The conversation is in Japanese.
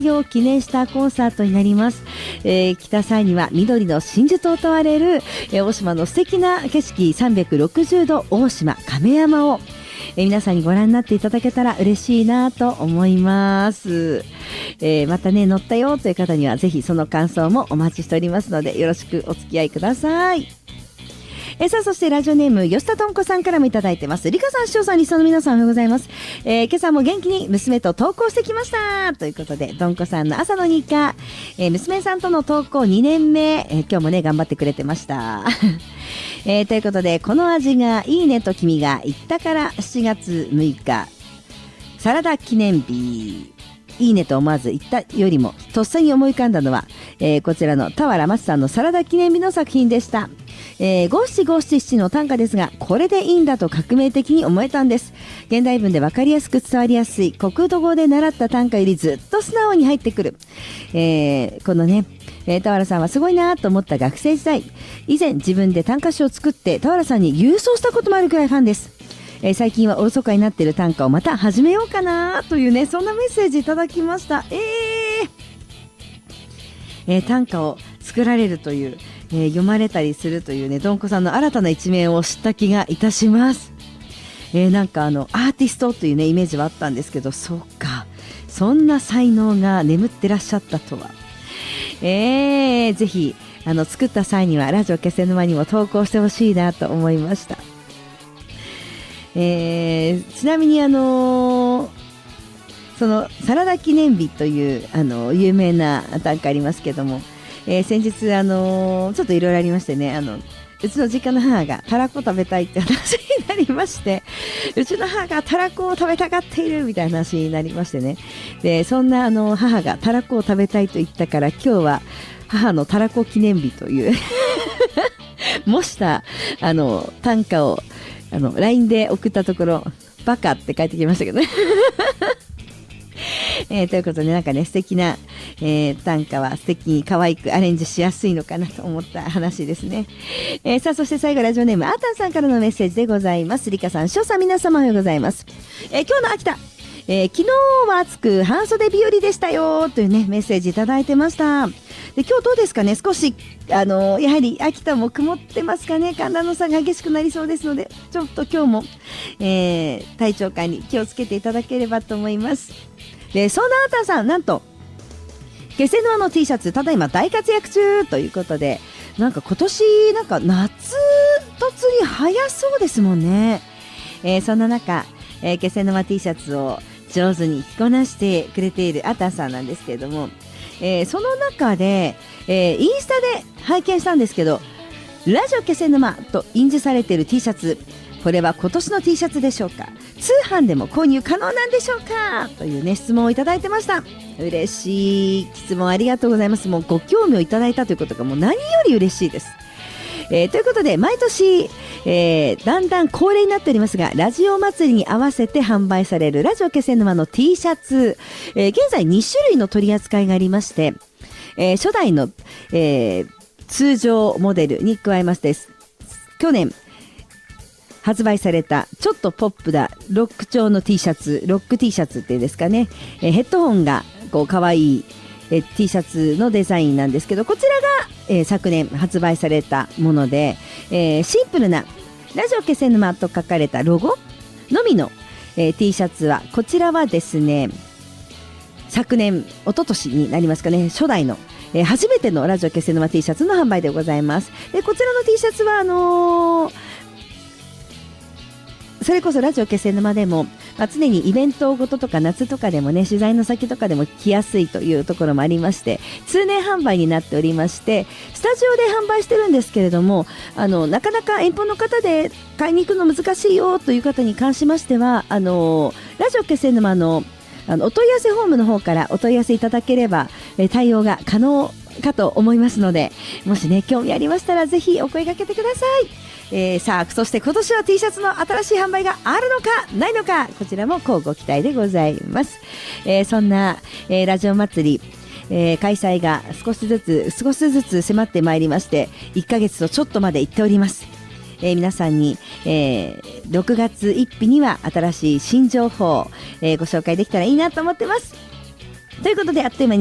を記念したコンサートになります。来た際には緑の真珠と歌われる、大島の素敵な景色360度大島亀山を、皆さんにご覧になっていただけたら嬉しいなと思います。またね乗ったよという方にはぜひその感想もお待ちしておりますのでよろしくお付き合いください。さあそしてラジオネーム吉田とんこさんからもいただいてます。リカさん、しおさん、リスナーの皆さんおはようございます。今朝も元気に娘と登校してきましたということで、とんこさんの朝の日課、娘さんとの登校2年目、今日もね頑張ってくれてましたということで、この味がいいねと君が言ったから7月6日サラダ記念日、いいねと思わず言ったよりもとっさに思い浮かんだのは、こちらの田原町さんのサラダ記念日の作品でした。五七五七七の短歌ですが、これでいいんだと革命的に思えたんです。現代文で分かりやすく伝わりやすい国土語で習った短歌よりずっと素直に入ってくる、このね、田原さんはすごいなと思った学生時代、以前自分で短歌集を作って田原さんに郵送したこともあるくらいファンです。最近はおろそかになっている短歌をまた始めようかなというね、そんなメッセージいただきました。短歌を作られるという、読まれたりするというね、どんこさんの新たな一面を知った気がいたします。なんかアーティストというねイメージはあったんですけど、そうか、そんな才能が眠ってらっしゃったとは。ぜひ作った際にはラジオ気仙沼にも投稿してほしいなと思いました。ちなみにそのサラダ記念日という有名な短歌ありますけども、先日ちょっといろいろありましてね、うちの実家の母がたらこ食べたいって話になりまして、うちの母がたらこを食べたがっているみたいな話になりましてね。でそんな母がたらこを食べたいと言ったから、今日は母のたらこ記念日という模した短歌をLINE で送ったところ、バカって返ってきましたけどねということで、なんかね素敵な、短歌は素敵に可愛くアレンジしやすいのかなと思った話ですね。さあそして最後、ラジオネームあーたんさんからのメッセージでございます。リカさん、しょうさん、皆様おはようございます。今日の秋田、昨日は暑く半袖日和でしたよというねメッセージいただいてました。で今日どうですかね、少しやはり秋田も曇ってますかね。寒暖の差が激しくなりそうですので、ちょっと今日も、体調管理気をつけていただければと思います。でそんなあーたんさん、なんと気仙沼の T シャツただいま大活躍中ということで、なんか今年なんか夏突に早そうですもんね。そんな中、気仙沼 T シャツを上手に着こなしてくれているあーたんさんなんですけれども、その中で、インスタで拝見したんですけど、ラジオ気仙沼と印字されている T シャツ、これは今年の T シャツでしょうか、通販でも購入可能なんでしょうかというね質問をいただいてました。嬉しい質問ありがとうございます。もうご興味をいただいたということがもう何より嬉しいです。ということで毎年、だんだん恒例になっておりますが、ラジオ祭りに合わせて販売されるラジオ気仙沼の T シャツ、現在2種類の取り扱いがありまして、初代の、通常モデルに加えまして去年発売されたちょっとポップなロック調の T シャツ、ロック T シャツっていうんですかね、ヘッドホンがこう可愛いT シャツのデザインなんですけど、こちらが、昨年発売されたもので、シンプルなラジオ気仙沼と書かれたロゴのみの、T シャツは、こちらはですね昨年一昨年になりますかね、初代の、初めてのラジオ気仙沼 T シャツの販売でございます。でこちらの T シャツはそれこそラジオ気仙沼でも、常にイベントごととか夏とかでもね、取材の先とかでも着やすいというところもありまして、通年販売になっておりまして、スタジオで販売してるんですけれども、なかなか遠方の方で買いに行くの難しいよという方に関しましては、ラジオ気仙沼のお問い合わせフォームの方からお問い合わせいただければ、対応が可能かと思いますので、もしね興味ありましたらぜひお声掛けてください。さあそして今年は T シャツの新しい販売があるのかないのか、こちらも乞うご期待でございます。そんな、ラジオ祭り、開催が少しずつ迫ってまいりまして、1ヶ月とちょっとまで行っております。皆さんに、6月1日には新しい新情報を、ご紹介できたらいいなと思ってます。 ということであっという間に